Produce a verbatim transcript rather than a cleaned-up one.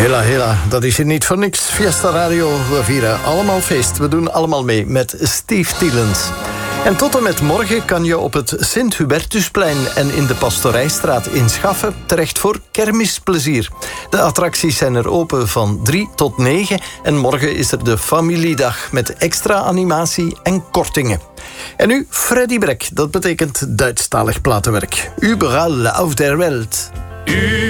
Hela, hela, dat is hier niet voor niks. Fiesta Radio, we vieren allemaal feest. We doen allemaal mee met Steve Tielens. En tot en met morgen kan je op het Sint-Hubertusplein en in de Pastorijstraat in Schaffen terecht voor kermisplezier. De attracties zijn er open van drie tot negen en morgen is er de familiedag met extra animatie en kortingen. En nu Freddy Breck, dat betekent Duitsstalig platenwerk. Überall auf der Welt.